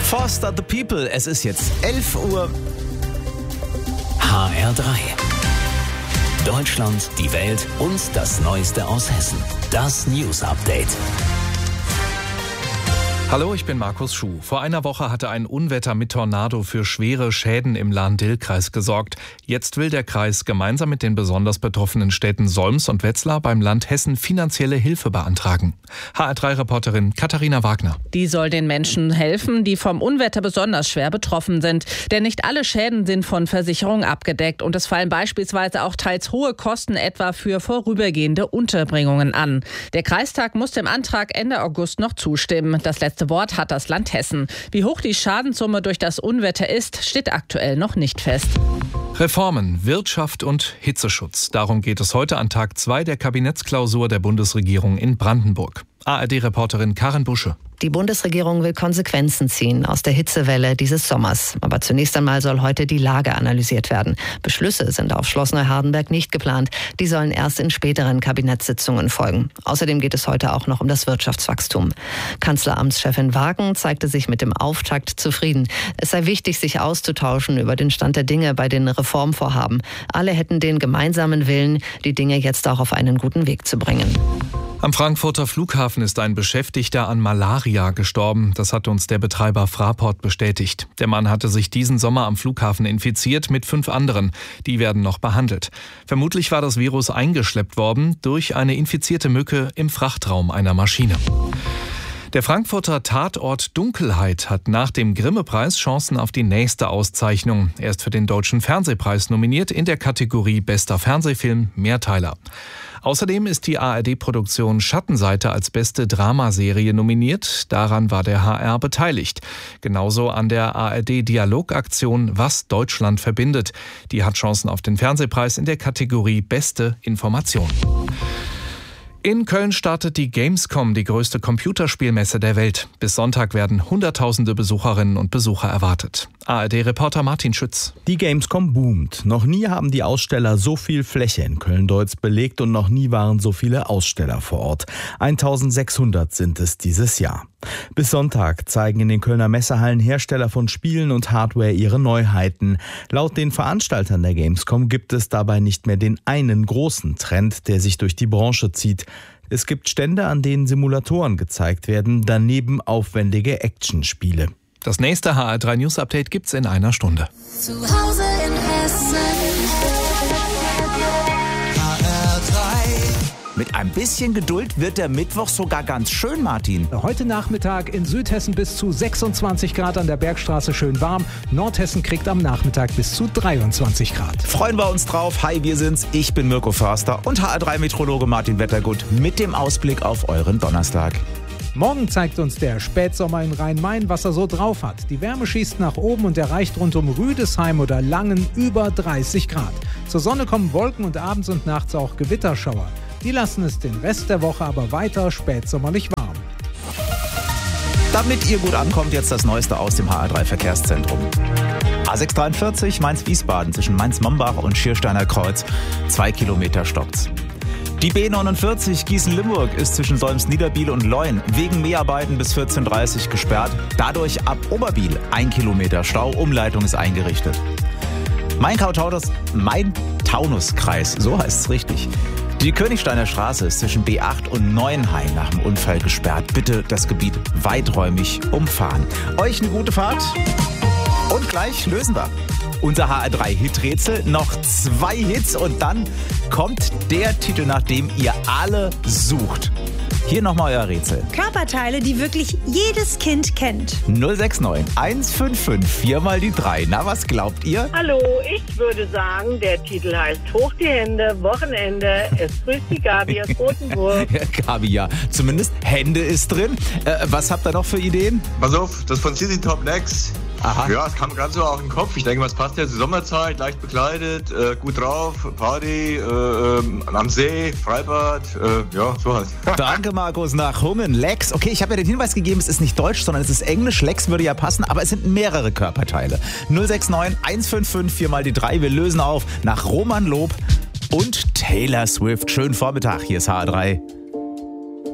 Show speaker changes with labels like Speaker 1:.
Speaker 1: Foster the People. Es ist jetzt 11 Uhr.
Speaker 2: HR3. Deutschland, die Welt und das Neueste aus Hessen. Das News Update.
Speaker 3: Hallo, ich bin Markus Schuh. Vor einer Woche hatte ein Unwetter mit Tornado für schwere Schäden im Lahn-Dill-Kreis gesorgt. Jetzt will der Kreis gemeinsam mit den besonders betroffenen Städten Solms und Wetzlar beim Land Hessen finanzielle Hilfe beantragen. HR3-Reporterin Katharina Wagner.
Speaker 4: Die soll den Menschen helfen, die vom Unwetter besonders schwer betroffen sind. Denn nicht alle Schäden sind von Versicherungen abgedeckt und es fallen beispielsweise auch teils hohe Kosten etwa für vorübergehende Unterbringungen an. Der Kreistag muss dem Antrag Ende August noch zustimmen. Das letzte Wort hat das Land Hessen. Wie hoch die Schadenssumme durch das Unwetter ist, steht aktuell noch nicht fest.
Speaker 3: Reformen, Wirtschaft und Hitzeschutz. Darum geht es heute an Tag 2 der Kabinettsklausur der Bundesregierung in Brandenburg. ARD-Reporterin Karin Busche.
Speaker 5: Die Bundesregierung will Konsequenzen ziehen aus der Hitzewelle dieses Sommers. Aber zunächst einmal soll heute die Lage analysiert werden. Beschlüsse sind auf Schloss Neuhardenberg nicht geplant. Die sollen erst in späteren Kabinettssitzungen folgen. Außerdem geht es heute auch noch um das Wirtschaftswachstum. Kanzleramtschefin Wagen zeigte sich mit dem Auftakt zufrieden. Es sei wichtig, sich auszutauschen über den Stand der Dinge bei den Reformvorhaben. Alle hätten den gemeinsamen Willen, die Dinge jetzt auch auf einen guten Weg zu bringen.
Speaker 3: Am Frankfurter Flughafen ist ein Beschäftigter an Malaria gestorben. Das hat uns der Betreiber Fraport bestätigt. Der Mann hatte sich diesen Sommer am Flughafen infiziert mit 5 anderen. Die werden noch behandelt. Vermutlich war das Virus eingeschleppt worden durch eine infizierte Mücke im Frachtraum einer Maschine. Der Frankfurter Tatort Dunkelheit hat nach dem Grimme-Preis Chancen auf die nächste Auszeichnung. Er ist für den Deutschen Fernsehpreis nominiert in der Kategorie Bester Fernsehfilm Mehrteiler. Außerdem ist die ARD-Produktion Schattenseite als beste Dramaserie nominiert. Daran war der HR beteiligt. Genauso an der ARD-Dialogaktion Was Deutschland verbindet. Die hat Chancen auf den Fernsehpreis in der Kategorie Beste Information. In Köln startet die Gamescom, die größte Computerspielmesse der Welt. Bis Sonntag werden Hunderttausende Besucherinnen und Besucher erwartet. ARD-Reporter Martin Schütz.
Speaker 6: Die Gamescom boomt. Noch nie haben die Aussteller so viel Fläche in Köln-Deutz belegt und noch nie waren so viele Aussteller vor Ort. 1600 sind es dieses Jahr. Bis Sonntag zeigen in den Kölner Messehallen Hersteller von Spielen und Hardware ihre Neuheiten. Laut den Veranstaltern der Gamescom gibt es dabei nicht mehr den einen großen Trend, der sich durch die Branche zieht. Es gibt Stände, an denen Simulatoren gezeigt werden, daneben aufwendige Actionspiele.
Speaker 3: Das nächste HR3 News Update gibt's in einer Stunde.
Speaker 7: Zu Hause in Hessen.
Speaker 1: Mit ein bisschen Geduld wird der Mittwoch sogar ganz schön, Martin.
Speaker 8: Heute Nachmittag in Südhessen bis zu 26 Grad, an der Bergstraße schön warm. Nordhessen kriegt am Nachmittag bis zu 23 Grad.
Speaker 1: Freuen wir uns drauf. Hi, wir sind's. Ich bin Mirko Förster und HR3-Meteorologe Martin Wettergut mit dem Ausblick auf euren Donnerstag.
Speaker 8: Morgen zeigt uns der Spätsommer in Rhein-Main, was er so drauf hat. Die Wärme schießt nach oben und erreicht rund um Rüdesheim oder Langen über 30 Grad. Zur Sonne kommen Wolken und abends und nachts auch Gewitterschauer. Die lassen es den Rest der Woche aber weiter spätsommerlich warm.
Speaker 1: Damit ihr gut ankommt, jetzt das Neueste aus dem HR3-Verkehrszentrum. A643 Mainz-Wiesbaden zwischen Mainz-Mombach und Schiersteiner Kreuz. 2 Kilometer stockt's. Die B49 Gießen-Limburg ist zwischen Solms-Niederbiel und Leun wegen Mäharbeiten bis 14:30 Uhr gesperrt. Dadurch ab Oberbiel 1 Kilometer Stau. Umleitung ist eingerichtet. Main-Taunus-Kreis, so heißt es richtig. Die Königsteiner Straße ist zwischen B8 und Neuenhain nach dem Unfall gesperrt. Bitte das Gebiet weiträumig umfahren. Euch eine gute Fahrt und gleich lösen wir unser HR3-Hit-Rätsel. Noch 2 Hits und dann kommt der Titel, nach dem ihr alle sucht. Hier nochmal euer Rätsel.
Speaker 9: Körperteile, die wirklich jedes Kind kennt.
Speaker 1: 069 155 4 mal die 3. Na, was glaubt ihr?
Speaker 10: Hallo, ich würde sagen, der Titel heißt Hoch die Hände, Wochenende. Es grüßt die Gabi aus Rotenburg.
Speaker 1: Gabi, ja. Zumindest Hände ist drin. Was habt ihr noch für Ideen?
Speaker 11: Pass auf, das von CC Top Next.
Speaker 1: Aha.
Speaker 11: Ja, es kam gerade so auch in den Kopf. Ich denke, was passt jetzt? Die Sommerzeit, leicht bekleidet, gut drauf, Party, am See, Freibad, ja, so halt.
Speaker 1: Danke, Markus, nach Hungen. Lex. Okay, ich habe ja den Hinweis gegeben, es ist nicht Deutsch, sondern es ist Englisch. Lex würde ja passen, aber es sind mehrere Körperteile. 069 155 4 mal die 3. Wir lösen auf nach Roman Lob und Taylor Swift. Schönen Vormittag, hier ist HR3.